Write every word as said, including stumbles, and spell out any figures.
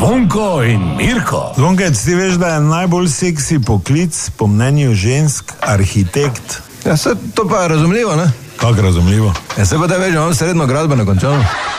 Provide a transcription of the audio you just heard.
Zvonko in Mirko. Zvonke, ti veš, da je najbolj seksi poklic po mnenju žensk arhitekt? Ja, se to pa je razumljivo, ne? Kako razumljivo? Ja, se pa da veš, da imam srednjo gradbeno končano.